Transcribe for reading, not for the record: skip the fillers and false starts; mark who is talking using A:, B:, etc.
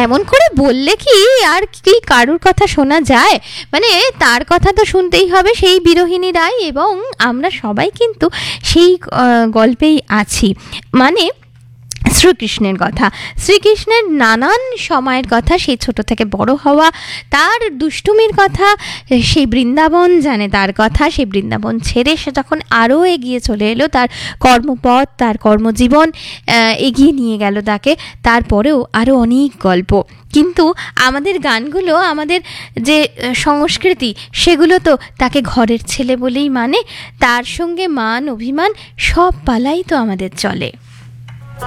A: এমন করে বললে কি আর কি কারুর কথা শোনা যায়? মানে তার কথা তো শুনতেই হবে, সেই বিরোহিনী রায়, এবং আমরা সবাই কিন্তু সেই গল্পেই আছি। মানে শ্রীকৃষ্ণের কথা, শ্রীকৃষ্ণের নানান সময়ের কথা, সেই ছোট থেকে বড় হওয়া, তার দুষ্টুমির কথা, সেই বৃন্দাবন জানে তার কথা, সেই বৃন্দাবন ছেড়ে সে যখন আরও এগিয়ে চলে এলো, তার কর্মপথ, তার কর্মজীবন এগিয়ে নিয়ে গেল তাকে, তারপরেও আরও অনেক গল্প। কিন্তু আমাদের গানগুলো, আমাদের যে সংস্কৃতি, সেগুলো তো তাকে ঘরের ছেলে বলেই মানে, তার সঙ্গে মান অভিমান সব পালাই তো আমাদের চলে।